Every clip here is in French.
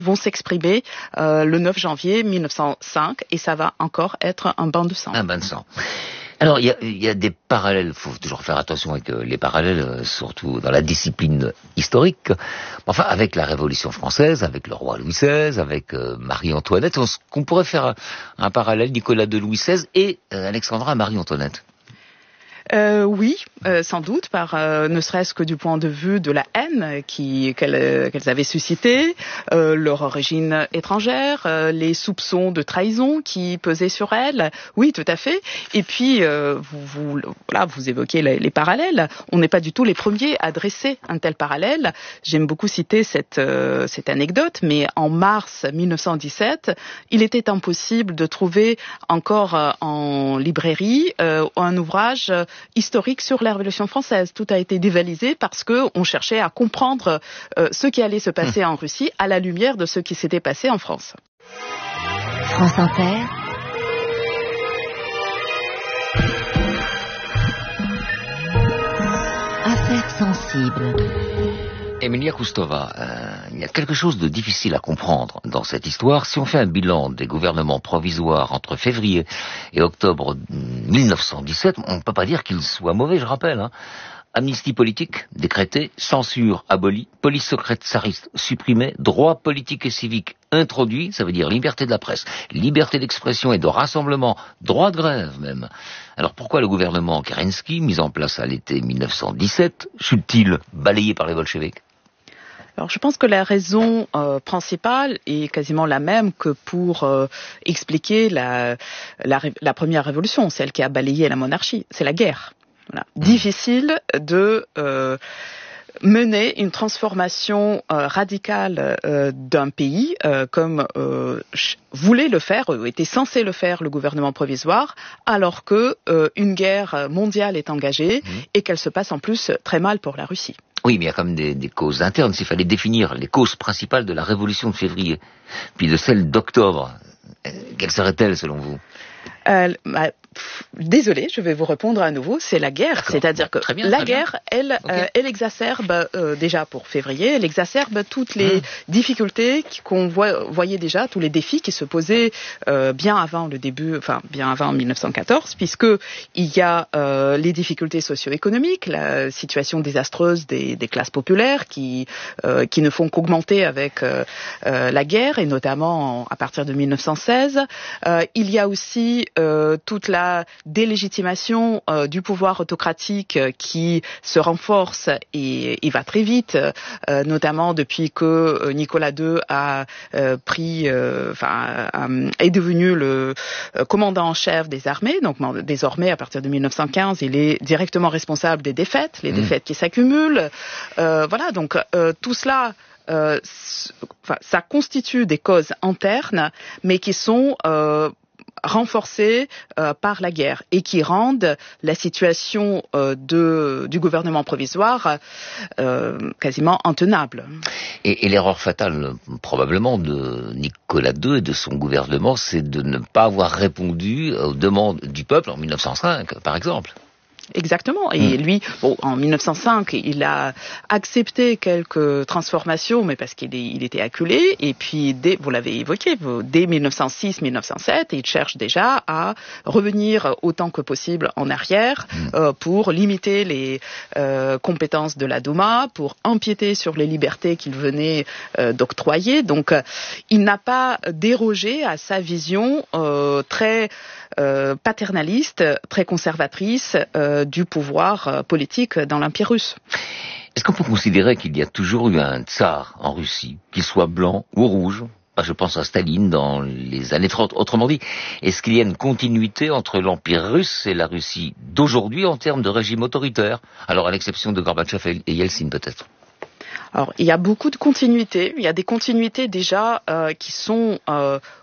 vont s'exprimer le 9 janvier 1905 et ça va encore être un bain de sang. Un bain de sang. Alors, il y a des parallèles, il faut toujours faire attention avec les parallèles, surtout dans la discipline historique. Enfin, avec la Révolution française, avec le roi Louis XVI, avec Marie-Antoinette, qu'on pourrait faire un parallèle Nicolas de Louis XVI et Alexandra Marie-Antoinette. Oui, sans doute, ne serait-ce que du point de vue de la haine qu'elles avaient suscité, leur origine étrangère, les soupçons de trahison qui pesaient sur elles. Oui, tout à fait. Et puis, vous évoquez les parallèles. On n'est pas du tout les premiers à dresser un tel parallèle. J'aime beaucoup citer cette anecdote, mais en mars 1917, il était impossible de trouver encore en librairie un ouvrage historique sur la Révolution française. Tout a été dévalisé parce que on cherchait à comprendre ce qui allait se passer en Russie à la lumière de ce qui s'était passé en France. France Inter. Affaires sensibles. Emilia Koustova, il y a quelque chose de difficile à comprendre dans cette histoire. Si on fait un bilan des gouvernements provisoires entre février et octobre 1917, on ne peut pas dire qu'ils soient mauvais, je rappelle. Amnistie politique décrétée, censure abolie, police secrète tsariste supprimée, droits politiques et civiques introduits, ça veut dire liberté de la presse, liberté d'expression et de rassemblement, droit de grève même. Alors pourquoi le gouvernement Kerensky, mis en place à l'été 1917, chute-t-il balayé par les bolcheviks ? Alors, je pense que la raison principale est quasiment la même que pour expliquer la première révolution, celle qui a balayé la monarchie, c'est la guerre. Voilà. Difficile de mener une transformation radicale d'un pays comme voulait le faire, était censé le faire le gouvernement provisoire, alors que une guerre mondiale est engagée et qu'elle se passe en plus très mal pour la Russie. Oui, mais il y a quand même des causes internes. S'il fallait définir les causes principales de la révolution de février, puis de celle d'octobre, quelles seraient-elles selon vous ? Désolée, je vais vous répondre à nouveau, c'est la guerre. D'accord. C'est-à-dire que la guerre, elle exacerbe, déjà pour février, elle exacerbe toutes les difficultés qu'on voyait déjà, tous les défis qui se posaient bien avant 1914, puisque il y a les difficultés socio-économiques, la situation désastreuse des classes populaires qui ne font qu'augmenter avec la guerre, et notamment à partir de 1916. Il y a aussi toute la délégitimation du pouvoir autocratique qui se renforce et va très vite, notamment depuis que Nicolas II est devenu le commandant en chef des armées. Donc désormais, à partir de 1915, il est directement responsable des défaites, les défaites qui s'accumulent. Donc tout cela. Ça constitue des causes internes, mais qui sont renforcées par la guerre et qui rendent la situation du gouvernement provisoire quasiment intenable. Et l'erreur fatale, probablement, de Nicolas II et de son gouvernement, c'est de ne pas avoir répondu aux demandes du peuple en 1905, par exemple. Exactement. Et lui, en 1905, il a accepté quelques transformations, mais parce qu'il était acculé. Et puis, vous l'avez évoqué, dès 1906-1907, il cherche déjà à revenir autant que possible en arrière pour limiter les compétences de la Douma, pour empiéter sur les libertés qu'il venait d'octroyer. Donc, il n'a pas dérogé à sa vision très paternaliste, très conservatrice du pouvoir politique dans l'Empire russe. Est-ce qu'on peut considérer qu'il y a toujours eu un tsar en Russie, qu'il soit blanc ou rouge ? Je pense à Staline dans les années 30. Autrement dit, est-ce qu'il y a une continuité entre l'Empire russe et la Russie d'aujourd'hui en termes de régime autoritaire ? Alors à l'exception de Gorbatchev et Yeltsin peut-être. Alors, il y a beaucoup de continuités. Il y a des continuités déjà qui sont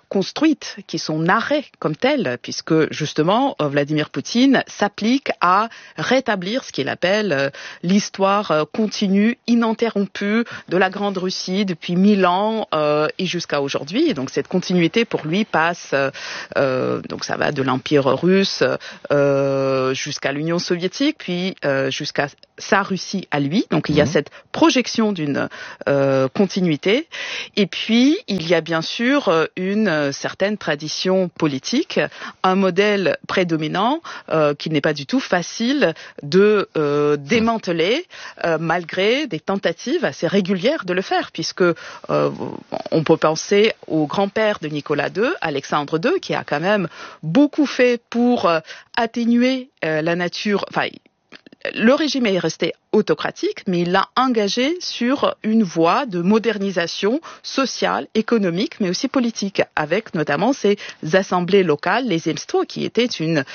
construite, qui sont narrées comme telles, puisque justement Vladimir Poutine s'applique à rétablir ce qu'il appelle l'histoire continue, ininterrompue de la Grande Russie depuis 1000 ans et jusqu'à aujourd'hui. Et donc cette continuité pour lui passe, donc ça va de l'Empire russe jusqu'à l'Union soviétique, puis jusqu'à sa Russie à lui. Donc il y a cette projection d'une continuité. Et puis il y a bien sûr une certaine tradition politique, un modèle prédominant qu'il n'est pas du tout facile de démanteler malgré des tentatives assez régulières de le faire, puisque on peut penser au grand-père de Nicolas II, Alexandre II, qui a quand même beaucoup fait pour atténuer la nature. Enfin, le régime est resté autocratique, mais il l'a engagé sur une voie de modernisation sociale, économique, mais aussi politique, avec notamment ces assemblées locales, les Zemstvo, qui étaient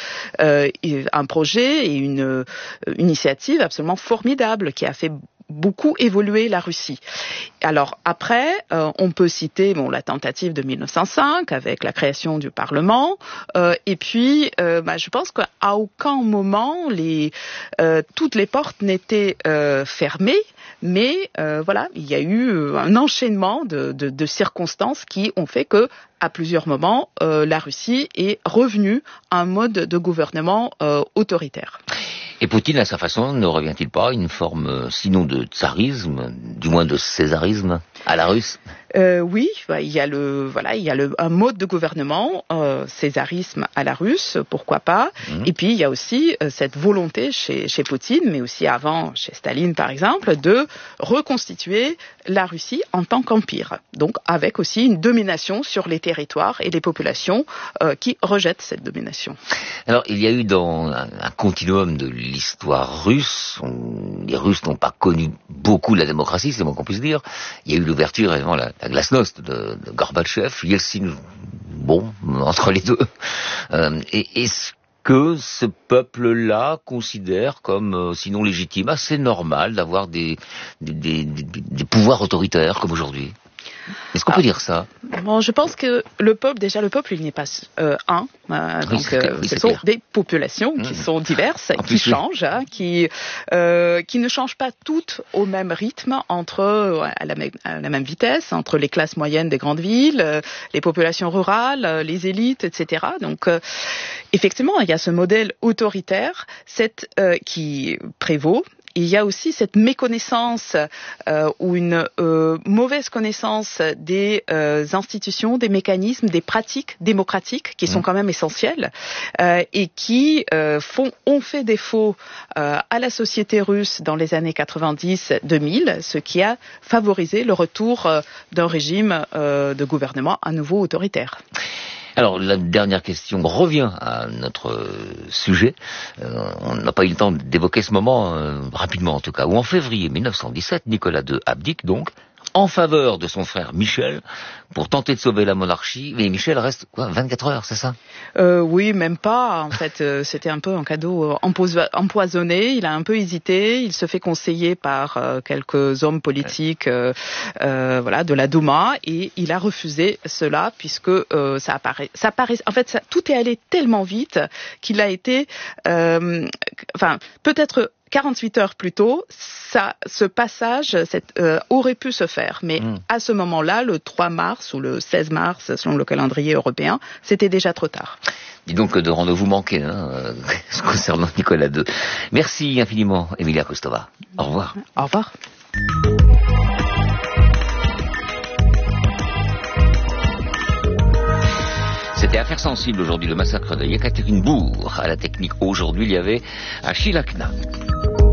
un projet et une initiative absolument formidable, qui a fait beaucoup évolué la Russie. Alors après, on peut citer la tentative de 1905 avec la création du Parlement, et puis je pense qu'à aucun moment toutes les portes n'étaient fermées, mais voilà, il y a eu un enchaînement de circonstances qui ont fait que à plusieurs moments, la Russie est revenue à un mode de gouvernement autoritaire. Et Poutine, à sa façon, ne revient-il pas à une forme, sinon de tsarisme, du moins de césarisme à la russe? Oui, il y a un mode de gouvernement, césarisme à la russe, pourquoi pas. Et puis il y a aussi cette volonté chez Poutine, mais aussi avant chez Staline par exemple, de reconstituer la Russie en tant qu'empire. Donc avec aussi une domination sur les territoires et les populations qui rejettent cette domination. Alors il y a eu dans un continuum de l'histoire russe, les Russes n'ont pas connu beaucoup la démocratie, c'est le moins qu'on puisse dire. Il y a eu l'ouverture, évidemment, la glasnost de Gorbatchev, Yeltsin, entre les deux. Est-ce que ce peuple-là considère comme, sinon légitime, assez normal d'avoir des pouvoirs autoritaires comme aujourd'hui? Est-ce qu'on peut dire ça? Je pense que le peuple, il n'est pas un. Ce sont des populations qui sont diverses, qui changent, qui ne changent pas toutes au même rythme, à la même vitesse, entre les classes moyennes des grandes villes, les populations rurales, les élites, etc. Donc, effectivement, il y a ce modèle autoritaire qui prévaut. Il y a aussi cette méconnaissance ou une mauvaise connaissance des institutions, des mécanismes, des pratiques démocratiques qui sont quand même essentielles et qui ont fait défaut à la société russe dans les années 90-2000, ce qui a favorisé le retour d'un régime de gouvernement à nouveau autoritaire. Alors, la dernière question revient à notre sujet. On n'a pas eu le temps d'évoquer ce moment, rapidement en tout cas, où en février 1917, Nicolas II abdique donc, en faveur de son frère Michel, pour tenter de sauver la monarchie. Mais Michel reste 24 heures, c'est ça? Oui, même pas. En fait, c'était un peu un cadeau empoisonné. Il a un peu hésité. Il se fait conseiller par quelques hommes politiques, de la Douma, et il a refusé cela puisque ça paraît. En fait, tout est allé tellement vite qu'il a été, peut-être 48 heures plus tôt, ce passage aurait pu se faire. Mais à ce moment-là, le 3 mars ou le 16 mars, selon le calendrier européen, c'était déjà trop tard. Dis donc de rendez-vous manqué concernant Nicolas II. Merci infiniment, Emilia Kustova. Au revoir. Au revoir. C'était Affaires sensibles aujourd'hui, le massacre de Yekaterinbourg. À la technique aujourd'hui, il y avait Achille Akna.